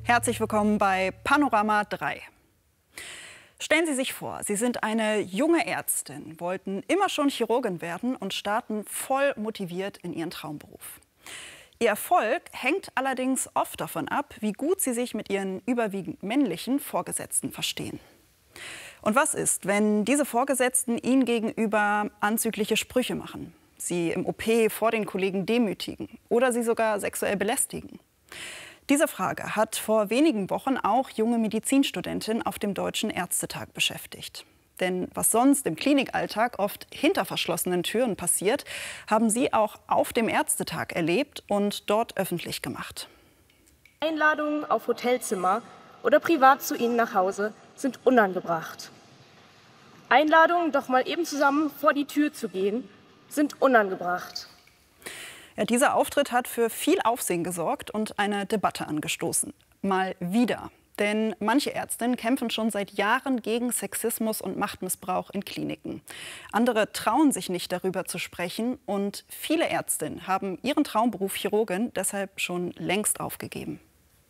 Herzlich willkommen bei Panorama 3. Stellen Sie sich vor, Sie sind eine junge Ärztin, wollten immer schon Chirurgin werden und starten voll motiviert in Ihren Traumberuf. Ihr Erfolg hängt allerdings oft davon ab, wie gut Sie sich mit Ihren überwiegend männlichen Vorgesetzten verstehen. Und was ist, wenn diese Vorgesetzten Ihnen gegenüber anzügliche Sprüche machen, Sie im OP vor den Kollegen demütigen oder Sie sogar sexuell belästigen? Diese Frage hat vor wenigen Wochen auch junge Medizinstudentinnen auf dem Deutschen Ärztetag beschäftigt. Denn was sonst im Klinikalltag oft hinter verschlossenen Türen passiert, haben sie auch auf dem Ärztetag erlebt und dort öffentlich gemacht. Einladungen auf Hotelzimmer oder privat zu Ihnen nach Hause sind unangebracht. Einladungen, doch mal eben zusammen vor die Tür zu gehen, sind unangebracht. Ja, dieser Auftritt hat für viel Aufsehen gesorgt und eine Debatte angestoßen. Mal wieder. Denn manche Ärztinnen kämpfen schon seit Jahren gegen Sexismus und Machtmissbrauch in Kliniken. Andere trauen sich nicht, darüber zu sprechen. Und viele Ärztinnen haben ihren Traumberuf Chirurgin deshalb schon längst aufgegeben.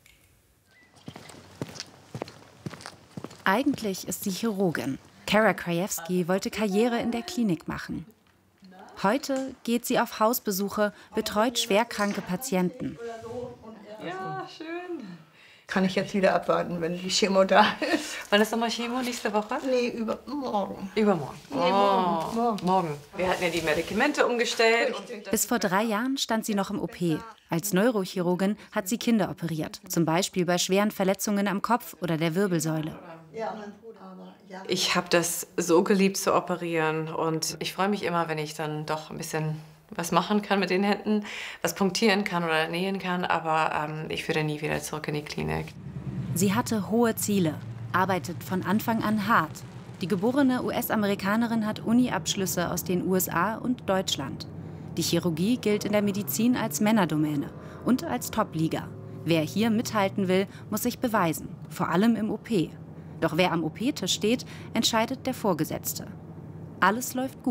Eigentlich ist sie Chirurgin. Kara Krajewski wollte Karriere in der Klinik machen. Heute geht sie auf Hausbesuche, betreut schwerkranke Patienten. Ja, schön. Kann ich jetzt wieder abwarten, wenn die Chemo da ist? Wann ist nochmal Chemo? Nächste Woche? Nee, übermorgen. Übermorgen. Nee, morgen. Wir hatten ja die Medikamente umgestellt. Bis vor 3 Jahren stand sie noch im OP. Als Neurochirurgin hat sie Kinder operiert. Zum Beispiel bei schweren Verletzungen am Kopf oder der Wirbelsäule. Ich habe das so geliebt zu operieren und ich freue mich immer, wenn ich dann doch ein bisschen was machen kann mit den Händen, was punktieren kann oder nähen kann, aber ich würde nie wieder zurück in die Klinik. Sie hatte hohe Ziele, arbeitet von Anfang an hart. Die geborene US-Amerikanerin hat Uni-Abschlüsse aus den USA und Deutschland. Die Chirurgie gilt in der Medizin als Männerdomäne und als Top-Liga. Wer hier mithalten will, muss sich beweisen, vor allem im OP. Doch wer am OP-Tisch steht, entscheidet der Vorgesetzte. Alles läuft gut.